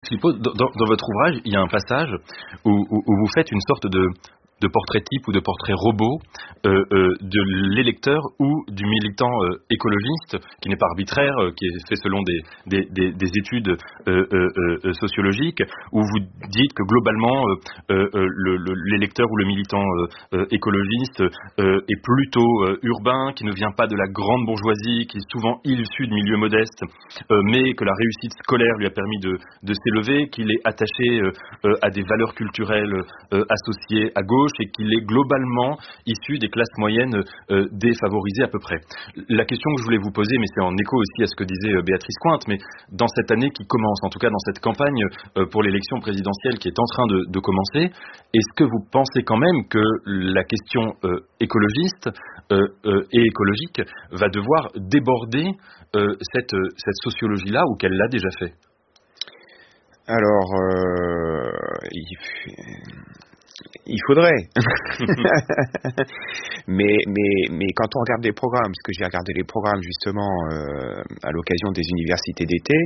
Philippot, dans votre ouvrage, il y a un passage où vous faites une sorte de portrait type ou de portrait robot de l'électeur ou du militant écologiste, qui n'est pas arbitraire, qui est fait selon des études sociologiques, où vous dites que globalement l'électeur ou le militant écologiste est plutôt urbain, qui ne vient pas de la grande bourgeoisie, qui est souvent issu de milieux modestes, mais que la réussite scolaire lui a permis de s'élever, qu'il est attaché à des valeurs culturelles associées à gauche, et qu'il est globalement issu des classes moyennes défavorisées à peu près. La question que je voulais vous poser, mais c'est en écho aussi à ce que disait Béatrice Cointe, mais dans cette année qui commence, en tout cas dans cette campagne pour l'élection présidentielle qui est en train de commencer, est-ce que vous pensez quand même que la question écologiste et écologique va devoir déborder cette sociologie-là, ou qu'elle l'a déjà fait? Alors, il faudrait. mais quand on regarde les programmes, parce que j'ai regardé les programmes justement à l'occasion des universités d'été,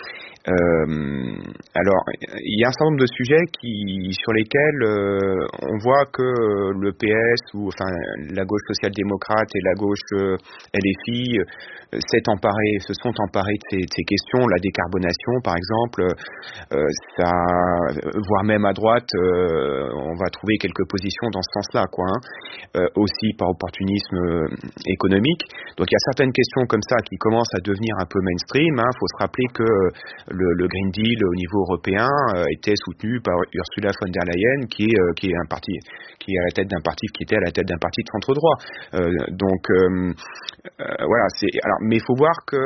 alors il y a un certain nombre de sujets sur lesquels on voit que le PS ou enfin la gauche social-démocrate et la gauche LFI se sont emparés de ces questions, la décarbonation par exemple, voire même à droite, on va trouver quelques positions dans ce sens-là, aussi par opportunisme économique. Donc il y a certaines questions comme ça qui commencent à devenir un peu mainstream. Faut se rappeler que le Green Deal au niveau européen était soutenu par Ursula von der Leyen, qui est à la tête d'un parti qui était à la tête d'un parti de centre droit. Voilà. Mais il faut voir que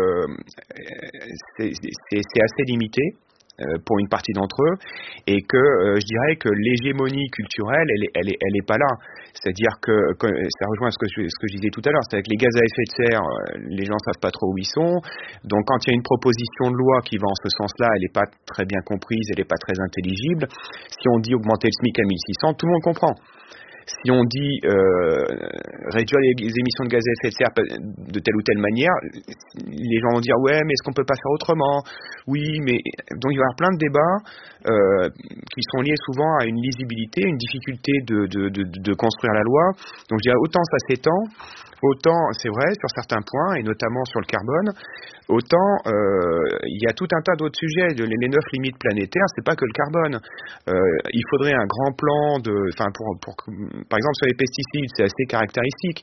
c'est assez limité pour une partie d'entre eux, et que je dirais que l'hégémonie culturelle, elle est pas là. C'est-à-dire que ça rejoint ce que je disais tout à l'heure, c'est avec les gaz à effet de serre, les gens savent pas trop où ils sont. Donc quand il y a une proposition de loi qui va en ce sens-là, elle est pas très bien comprise, elle est pas très intelligible. Si on dit augmenter le SMIC à 1600, tout le monde comprend. Si on dit réduire les émissions de gaz à effet de serre de telle ou telle manière, les gens vont dire ouais, mais est-ce qu'on peut pas faire autrement? Oui, mais donc il va y avoir plein de débats qui sont liés souvent à une lisibilité, une difficulté de construire la loi. Donc je dirais autant ça s'étend, autant c'est vrai sur certains points et notamment sur le carbone, autant il y a tout un tas d'autres sujets. Les 9 limites planétaires, c'est pas que le carbone. Il faudrait un grand plan par exemple sur les pesticides, c'est assez caractéristique.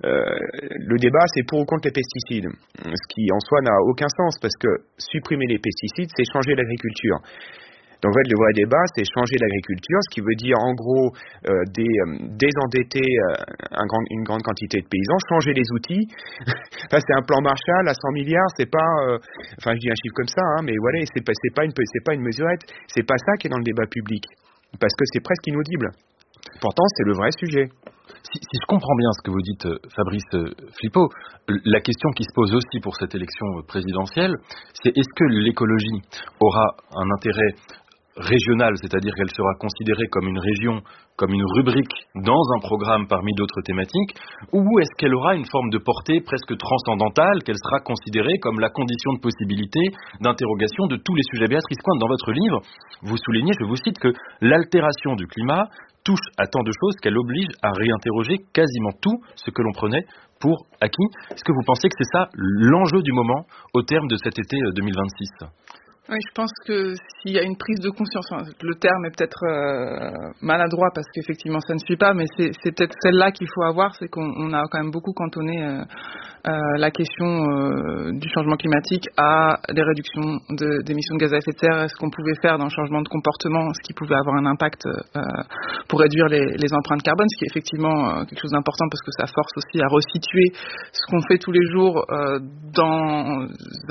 Le débat c'est pour ou contre les pesticides, ce qui en soi n'a aucun sens, parce que supprimer les pesticides, c'est changer l'agriculture. Donc en fait, le vrai débat, c'est changer l'agriculture, ce qui veut dire en gros désendetter une grande quantité de paysans, changer les outils. Enfin, c'est un plan Marshall à 100 milliards, c'est pas, je dis un chiffre comme ça, mais voilà, c'est pas une mesurette. C'est pas ça qui est dans le débat public, parce que c'est presque inaudible. Pourtant, c'est le vrai sujet. Si je comprends bien ce que vous dites, Fabrice Philippot, la question qui se pose aussi pour cette élection présidentielle, c'est est-ce que l'écologie aura un intérêt régionale, c'est-à-dire qu'elle sera considérée comme une région, comme une rubrique dans un programme parmi d'autres thématiques, ou est-ce qu'elle aura une forme de portée presque transcendantale, qu'elle sera considérée comme la condition de possibilité d'interrogation de tous les sujets? Béatrice Cointe, dans votre livre, vous soulignez, je vous cite, que l'altération du climat touche à tant de choses qu'elle oblige à réinterroger quasiment tout ce que l'on prenait pour acquis. Est-ce que vous pensez que c'est ça l'enjeu du moment au terme de cet été 2026 ? Oui, je pense que s'il y a une prise de conscience, le terme est peut-être maladroit parce qu'effectivement ça ne suit pas, mais c'est peut-être celle-là qu'il faut avoir, c'est qu'on a quand même beaucoup cantonné la question du changement climatique à des réductions d'émissions de gaz à effet de serre, ce qu'on pouvait faire dans le changement de comportement, ce qui pouvait avoir un impact pour réduire les empreintes carbone, ce qui est effectivement quelque chose d'important parce que ça force aussi à resituer ce qu'on fait tous les jours dans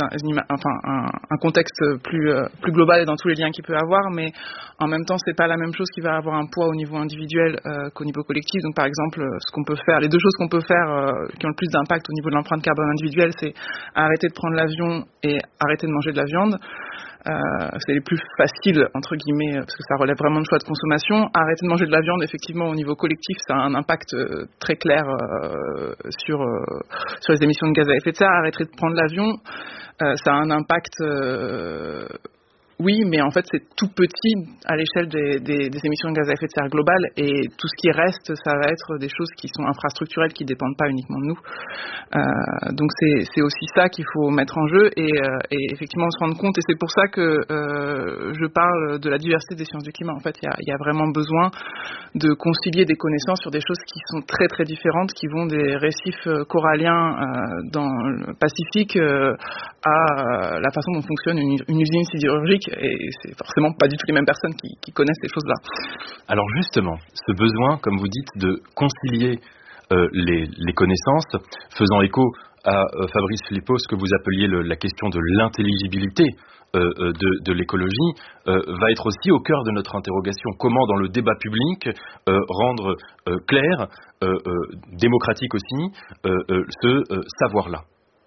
un contexte plus global et dans tous les liens qu'il peut avoir, mais en même temps c'est pas la même chose qui va avoir un poids au niveau individuel qu'au niveau collectif. Donc par exemple ce qu'on peut faire, les deux choses qu'on peut faire qui ont le plus d'impact au niveau de l'empreinte carbone individuelle, c'est arrêter de prendre l'avion et arrêter de manger de la viande. C'est les plus faciles entre guillemets parce que ça relève vraiment de choix de consommation. Arrêter de manger de la viande, effectivement au niveau collectif ça a un impact très clair sur les émissions de gaz à effet de serre. Arrêter de prendre l'avion, ça a un impact oui, mais en fait c'est tout petit à l'échelle des émissions de gaz à effet de serre globales, et tout ce qui reste, ça va être des choses qui sont infrastructurelles, qui dépendent pas uniquement de nous. Donc c'est aussi ça qu'il faut mettre en jeu, et effectivement se rendre compte, et c'est pour ça que je parle de la diversité des sciences du climat. En fait, il y a vraiment besoin de concilier des connaissances sur des choses qui sont très très différentes, qui vont des récifs coralliens dans le Pacifique à la façon dont fonctionne une usine sidérurgique, et c'est forcément pas du tout les mêmes personnes qui connaissent ces choses-là. Alors justement, ce besoin, comme vous dites, de concilier les connaissances, faisant écho à Fabrice Philippot, ce que vous appeliez la question de l'intelligibilité de l'écologie, va être aussi au cœur de notre interrogation. Comment, dans le débat public, rendre clair, démocratique aussi, ce savoir-là.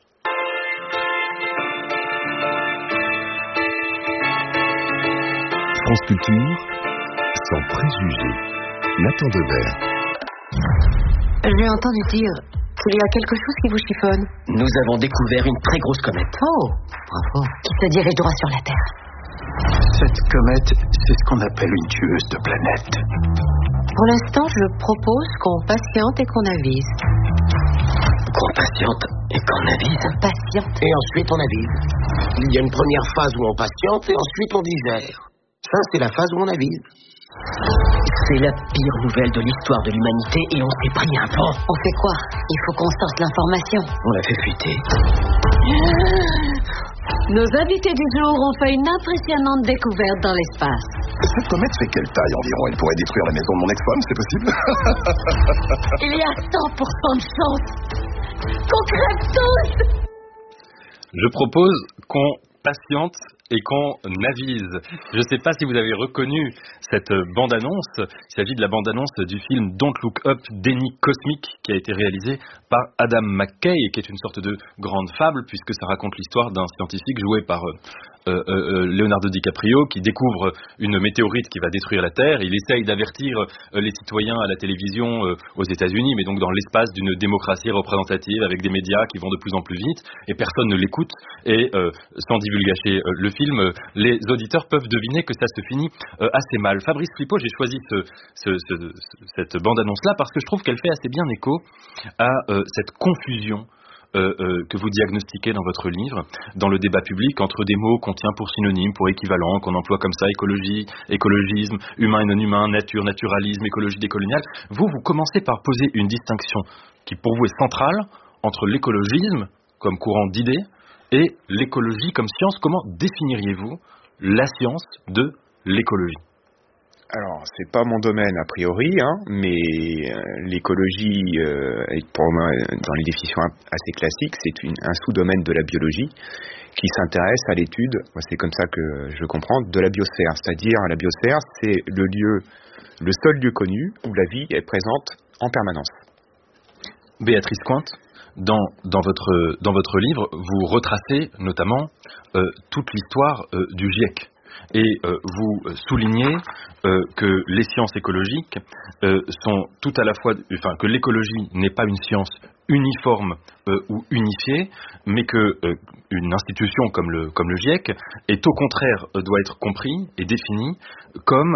France Culture, sans préjugés. Nathan Devers. J'ai entendu dire qu'il y a quelque chose qui vous chiffonne. Nous avons découvert une très grosse comète. Oh, bravo. Qui se dirige droit sur la Terre. Cette comète, c'est ce qu'on appelle une tueuse de planètes. Pour l'instant, je propose qu'on patiente et qu'on avise. Qu'on patiente et qu'on avise. On patiente. Et ensuite on avise. Il y a une première phase où on patiente et ensuite on digère. Ça, c'est la phase où on avise. C'est la pire nouvelle de l'histoire de l'humanité et on s'est pris un vent. On fait quoi? Il faut qu'on sorte l'information. On l'a fait fuiter. Nos invités du jour ont fait une impressionnante découverte dans l'espace. Cette comète fait quelle taille environ? Elle pourrait détruire la maison de mon ex-femme, c'est possible? Il y a 100% de chance qu'on crève tous. Je propose qu'on patiente et qu'on avise. Je ne sais pas si vous avez reconnu cette bande-annonce. Il s'agit de la bande-annonce du film Don't Look Up, Déni cosmique, qui a été réalisé par Adam McKay et qui est une sorte de grande fable, puisque ça raconte l'histoire d'un scientifique joué par Leonardo DiCaprio, qui découvre une météorite qui va détruire la Terre. Il essaye d'avertir les citoyens à la télévision aux États-Unis, mais donc dans l'espace d'une démocratie représentative avec des médias qui vont de plus en plus vite, et personne ne l'écoute. Et sans divulgacher le film, les auditeurs peuvent deviner que ça se finit assez mal. Fabrice Philippot, j'ai choisi cette bande-annonce-là parce que je trouve qu'elle fait assez bien écho à cette confusion que vous diagnostiquez dans votre livre, dans le débat public, entre des mots qu'on tient pour synonymes, pour équivalents, qu'on emploie comme ça, écologie, écologisme, humain et non humain, nature, naturalisme, écologie décoloniale. Vous commencez par poser une distinction qui pour vous est centrale entre l'écologisme comme courant d'idées et l'écologie comme science. Comment définiriez-vous la science de l'écologie ? Alors, c'est pas mon domaine a priori, mais l'écologie est pour moi, dans les définitions assez classiques, c'est un sous-domaine de la biologie qui s'intéresse à l'étude, c'est comme ça que je comprends, de la biosphère. C'est-à-dire, la biosphère, c'est le seul lieu connu où la vie est présente en permanence. Béatrice Cointe, dans votre livre, vous retracez notamment toute l'histoire du GIEC. Et vous soulignez que les sciences écologiques sont tout à la fois, que l'écologie n'est pas une science uniforme ou unifiée, mais que une institution comme le GIEC est au contraire doit être compris et défini comme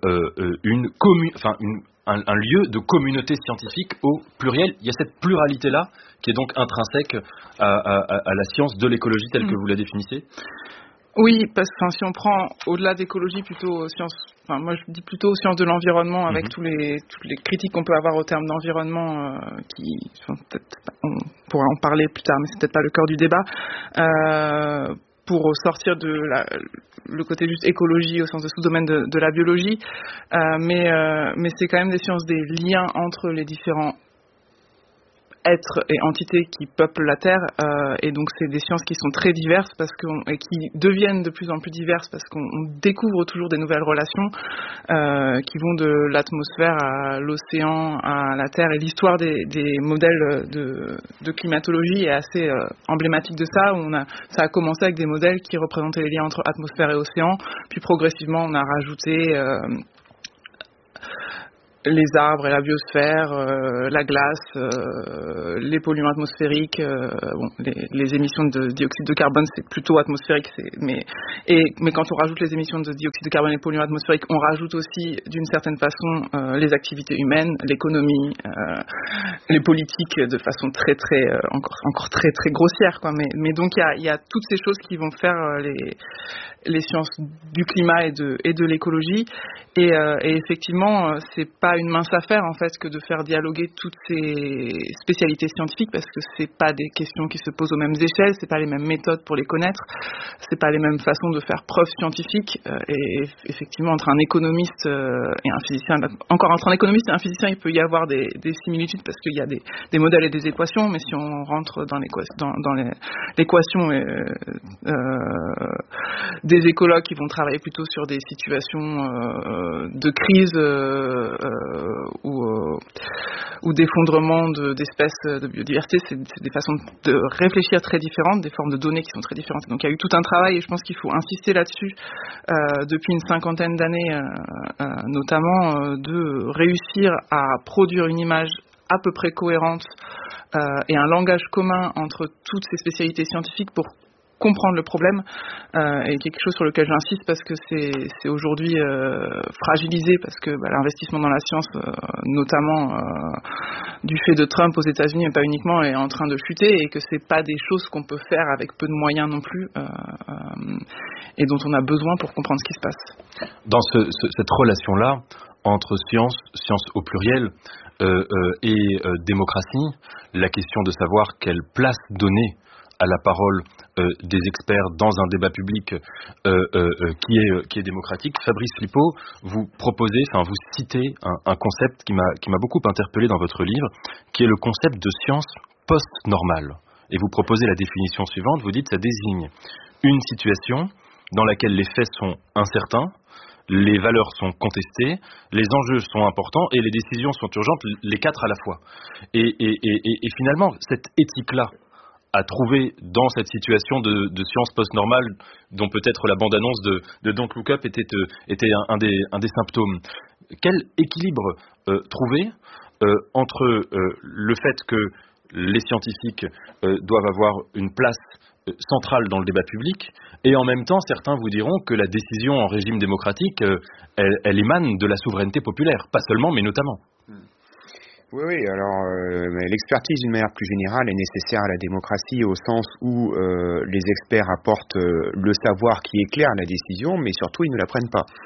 un lieu de communauté scientifique au pluriel. Il y a cette pluralité-là qui est donc intrinsèque à la science de l'écologie telle que vous la définissez. Oui, parce que si on prend au-delà d'écologie, plutôt sciences, moi je dis plutôt sciences de l'environnement, avec toutes les critiques qu'on peut avoir au terme d'environnement, qui sont peut-être, on pourra en parler plus tard, mais c'est peut-être pas le cœur du débat. Pour sortir de le côté juste écologie au sens de sous-domaine de la biologie, mais c'est quand même des sciences des liens entre les différents êtres et entités qui peuplent la Terre, et donc c'est des sciences qui sont très diverses et qui deviennent de plus en plus diverses parce qu'on découvre toujours des nouvelles relations qui vont de l'atmosphère à l'océan, à la Terre, et l'histoire des modèles de climatologie est assez emblématique de ça. Ça a commencé avec des modèles qui représentaient les liens entre atmosphère et océan, puis progressivement on a rajouté les arbres et la biosphère, la glace, les polluants atmosphériques, les émissions de dioxyde de carbone, c'est plutôt atmosphérique, mais quand on rajoute les émissions de dioxyde de carbone et les polluants atmosphériques, on rajoute aussi d'une certaine façon les activités humaines, l'économie, les politiques de façon très très encore très très grossière, quoi. Mais donc il y a toutes ces choses qui vont faire les sciences du climat et de l'écologie, et effectivement c'est pas une mince affaire en fait que de faire dialoguer toutes ces spécialités scientifiques, parce que c'est pas des questions qui se posent aux mêmes échelles, c'est pas les mêmes méthodes pour les connaître, c'est pas les mêmes façons de faire preuve scientifique, et effectivement entre un économiste et un physicien, encore entre un économiste et un physicien il peut y avoir des similitudes parce qu'il y a des modèles et des équations, mais si on rentre dans l'équation des écologues qui vont travailler plutôt sur des situations de crise ou d'effondrement d'espèces de biodiversité, c'est des façons de réfléchir très différentes, des formes de données qui sont très différentes. Donc il y a eu tout un travail, et je pense qu'il faut insister là-dessus depuis une 50aine d'années notamment, de réussir à produire une image à peu près cohérente et un langage commun entre toutes ces spécialités scientifiques pour comprendre le problème, et quelque chose sur lequel j'insiste parce que c'est aujourd'hui fragilisé, parce que l'investissement dans la science, notamment du fait de Trump aux États-Unis, mais pas uniquement, est en train de chuter, et que c'est pas des choses qu'on peut faire avec peu de moyens non plus, et dont on a besoin pour comprendre ce qui se passe. Dans cette relation-là entre science au pluriel et démocratie, la question de savoir quelle place donner à la parole des experts dans un débat public qui est démocratique. Fabrice Flippo, vous citez un concept qui m'a beaucoup interpellé dans votre livre, qui est le concept de science post-normale. Et vous proposez la définition suivante, vous dites ça désigne une situation dans laquelle les faits sont incertains, les valeurs sont contestées, les enjeux sont importants et les décisions sont urgentes, les quatre à la fois. Et finalement, cette éthique-là à trouver dans cette situation de science post-normale, dont peut-être la bande-annonce de Don't Look Up était un des symptômes. Quel équilibre trouver entre le fait que les scientifiques doivent avoir une place centrale dans le débat public, et en même temps, certains vous diront que la décision en régime démocratique, elle émane de la souveraineté populaire, pas seulement, mais notamment. Oui, alors l'expertise d'une manière plus générale est nécessaire à la démocratie au sens où les experts apportent le savoir qui éclaire la décision, mais surtout ils ne la prennent pas.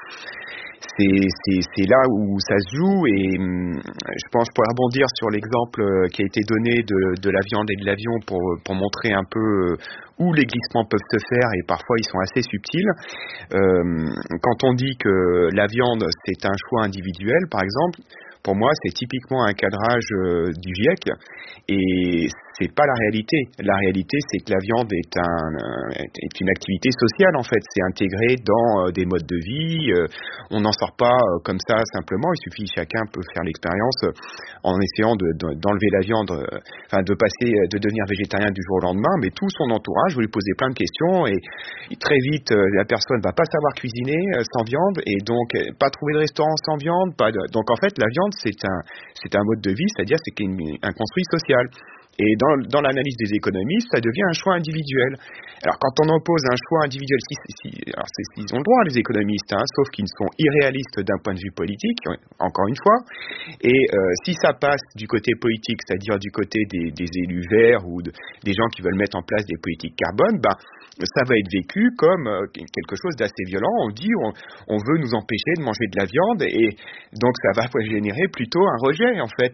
C'est là où ça se joue, et je pense que je pourrais rebondir sur l'exemple qui a été donné de la viande et de l'avion pour montrer un peu où les glissements peuvent se faire, et parfois ils sont assez subtils. Quand on dit que la viande c'est un choix individuel, par exemple, pour moi, c'est typiquement un cadrage du GIEC, et c'est pas la réalité. La réalité, c'est que la viande est une activité sociale, en fait. C'est intégré dans des modes de vie. On n'en sort pas comme ça simplement. Il suffit, chacun peut faire l'expérience en essayant d'enlever la viande, de devenir végétarien du jour au lendemain. Mais tout son entourage, vous lui posez plein de questions, et très vite, la personne va pas savoir cuisiner sans viande, et donc pas trouver de restaurant sans viande. Donc en fait, la viande, c'est un mode de vie, c'est-à-dire c'est un construit social. Et dans l'analyse des économistes, ça devient un choix individuel. Alors quand on oppose un choix individuel, ils ont le droit, les économistes, sauf qu'ils sont irréalistes d'un point de vue politique, encore une fois. Et si ça passe du côté politique, c'est-à-dire du côté des élus verts ou des gens qui veulent mettre en place des politiques carbone, ça va être vécu comme quelque chose d'assez violent. On dit on veut nous empêcher de manger de la viande, et donc ça va générer plutôt un rejet en fait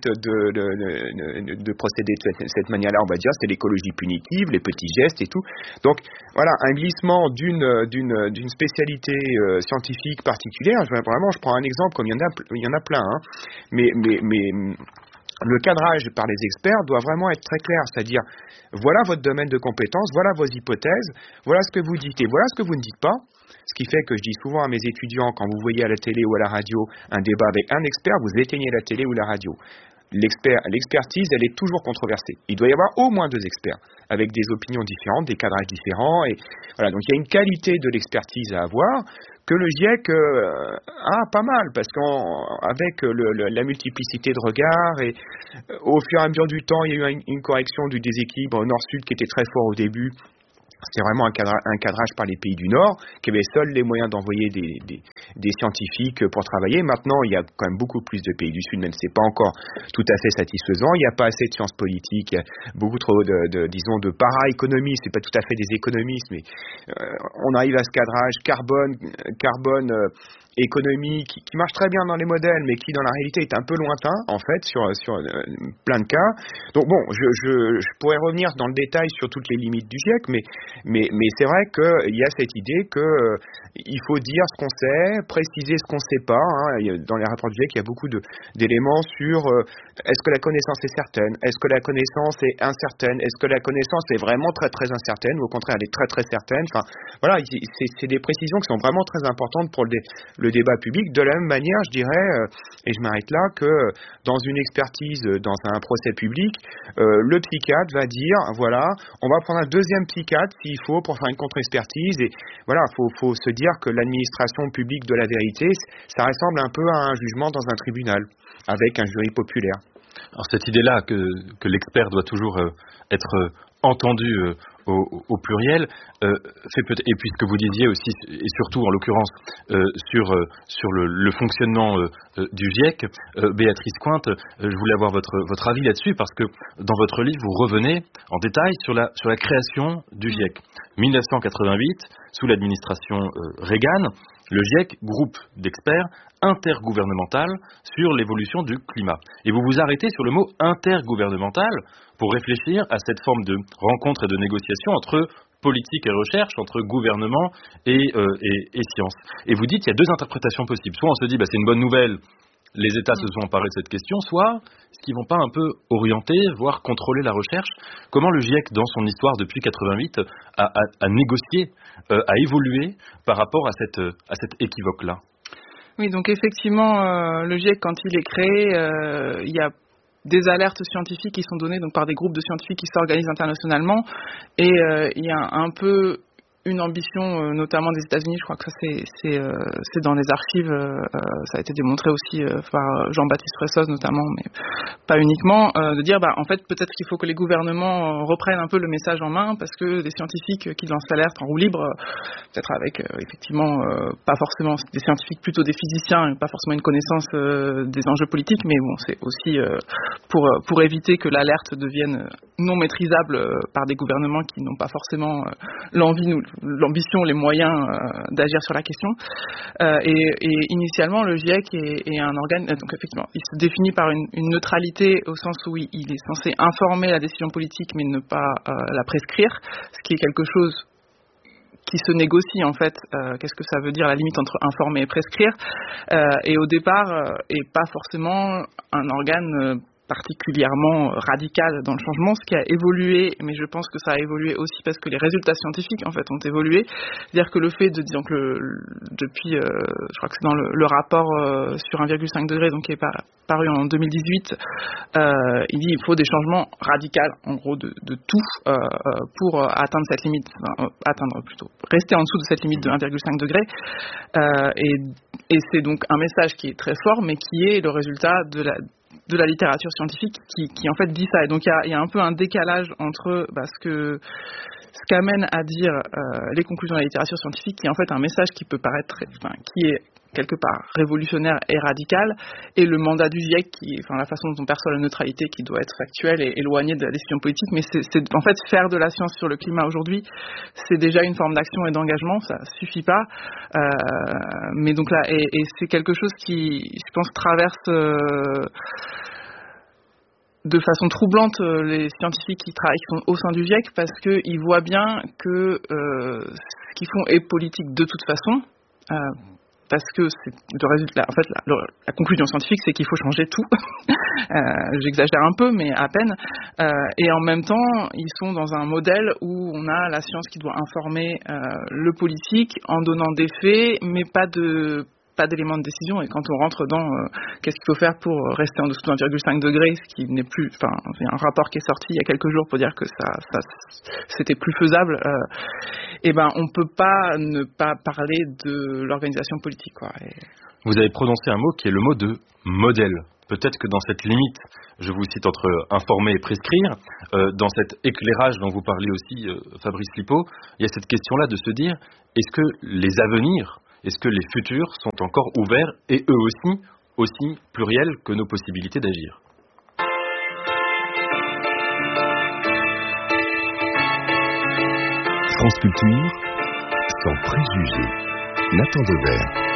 de procéder de cette manière-là. On va dire c'est l'écologie punitive, les petits gestes et tout. Donc voilà, un glissement d'une spécialité scientifique particulière. Je prends un exemple comme il y en a plein, mais le cadrage par les experts doit vraiment être très clair, c'est-à-dire voilà votre domaine de compétences, voilà vos hypothèses, voilà ce que vous dites et voilà ce que vous ne dites pas. Ce qui fait que je dis souvent à mes étudiants, quand vous voyez à la télé ou à la radio un débat avec un expert, vous éteignez la télé ou la radio. l'expertise, elle est toujours controversée. Il doit y avoir au moins 2 experts, avec des opinions différentes, des cadrages différents, et voilà. Donc il y a une qualité de l'expertise à avoir que le GIEC a pas mal, parce qu'avec la multiplicité de regards, et au fur et à mesure du temps, il y a eu une correction du déséquilibre nord-sud qui était très fort au début. C'était vraiment un cadrage par les pays du Nord, qui avaient seuls les moyens d'envoyer des scientifiques pour travailler. Maintenant, il y a quand même beaucoup plus de pays du Sud, même si c'est pas encore tout à fait satisfaisant. Il n'y a pas assez de sciences politiques, il y a beaucoup trop de para-économistes, c'est pas tout à fait des économistes, mais on arrive à ce cadrage carbone économie qui marche très bien dans les modèles, mais qui dans la réalité est un peu lointain en fait sur plein de cas. Donc bon, je pourrais revenir dans le détail sur toutes les limites du GIEC, mais c'est vrai qu'il y a cette idée que il faut dire ce qu'on sait, préciser ce qu'on sait pas. Dans les rapports du GIEC, il y a beaucoup d'éléments sur est-ce que la connaissance est certaine, est-ce que la connaissance est incertaine, est-ce que la connaissance est vraiment très très incertaine, ou au contraire elle est très très certaine. Enfin voilà, c'est des précisions qui sont vraiment très importantes pour le débat public. De la même manière, je dirais, et je m'arrête là, que dans une expertise, dans un procès public, le psychiatre va dire, voilà, on va prendre un deuxième psychiatre s'il faut pour faire une contre-expertise, et voilà, faut se dire que l'administration publique de la vérité, ça ressemble un peu à un jugement dans un tribunal, avec un jury populaire. Alors cette idée-là que l'expert doit toujours être entendu au pluriel, et puis ce que vous disiez aussi, et surtout en l'occurrence sur le fonctionnement du GIEC, Béatrice Cointe, je voulais avoir votre avis là-dessus, parce que dans votre livre, vous revenez en détail sur la création du GIEC. 1988, sous l'administration Reagan, le GIEC, groupe d'experts intergouvernemental sur l'évolution du climat. Et vous vous arrêtez sur le mot intergouvernemental pour réfléchir à cette forme de rencontre et de négociation entre politique et recherche, entre gouvernement et science. Et vous dites qu'il y a 2 interprétations possibles. Soit on se dit c'est une bonne nouvelle, les États se sont emparés de cette question, soit est-ce qu'ils ne vont pas un peu orienter, voire contrôler la recherche? Comment le GIEC, dans son histoire depuis 88, a négocié, a évolué par rapport à cet équivoque-là? Oui, donc effectivement, le GIEC, quand il est créé, il y a des alertes scientifiques qui sont données donc par des groupes de scientifiques qui s'organisent internationalement, et il y a un peu une ambition, notamment des États-Unis, je crois que ça c'est dans les archives, ça a été démontré aussi par Jean-Baptiste Fressoz notamment, mais pas uniquement, de dire en fait peut-être qu'il faut que les gouvernements reprennent un peu le message en main, parce que des scientifiques qui lancent l'alerte en roue libre, peut-être avec effectivement pas forcément des scientifiques, plutôt des physiciens, pas forcément une connaissance des enjeux politiques, mais bon, c'est aussi pour éviter que l'alerte devienne non maîtrisable par des gouvernements qui n'ont pas forcément l'ambition, les moyens d'agir sur la question. Et initialement, le GIEC est un organe, donc effectivement, il se définit par une neutralité au sens où il est censé informer la décision politique mais ne pas la prescrire, ce qui est quelque chose qui se négocie en fait. Qu'est-ce que ça veut dire, la limite entre informer et prescrire, et au départ est pas forcément un organe particulièrement radical dans le changement, ce qui a évolué, mais je pense que ça a évolué aussi parce que les résultats scientifiques en fait ont évolué. C'est-à-dire que le fait de, disons que depuis, je crois que c'est dans le rapport sur 1,5 degré, donc qui est paru en 2018, il dit il faut des changements radicaux, en gros de tout, pour atteindre cette limite, rester en dessous de cette limite de 1,5 degré, et c'est donc un message qui est très fort, mais qui est le résultat de la littérature scientifique qui en fait dit ça. Et donc il y a un peu un décalage entre ce qu'amènent à dire les conclusions de la littérature scientifique, qui est en fait un message qui peut paraître qui est quelque part révolutionnaire et radical, et le mandat du GIEC, la façon dont on perçoit la neutralité, qui doit être factuelle et éloignée de la décision politique. Mais c'est en fait faire de la science sur le climat aujourd'hui, c'est déjà une forme d'action et d'engagement, ça suffit pas. Mais donc là, et c'est quelque chose qui, je pense, traverse de façon troublante les scientifiques qui sont au sein du GIEC, parce qu'ils voient bien que ce qu'ils font est politique de toute façon. Parce que c'est le résultat, en fait, la conclusion scientifique, c'est qu'il faut changer tout. J'exagère un peu, mais à peine. Et en même temps, ils sont dans un modèle où on a la science qui doit informer le politique en donnant des faits, mais pas de pas d'éléments de décision. Et quand on rentre dans qu'est-ce qu'il faut faire pour rester en dessous de 1,5 degré, ce qui n'est plus, enfin, il y a un rapport qui est sorti il y a quelques jours pour dire que ça c'était plus faisable. Et ben, on peut pas ne pas parler de l'organisation politique, quoi. Vous avez prononcé un mot qui est le mot de modèle. Peut-être que dans cette limite, je vous cite entre informer et prescrire, dans cet éclairage dont vous parlez aussi, Fabrice Lippot, il y a cette question-là de se dire, est-ce que les avenirs, est-ce que les futurs sont encore ouverts et eux aussi pluriels que nos possibilités d'agir? France Culture, sans préjugés. Nathan Devers.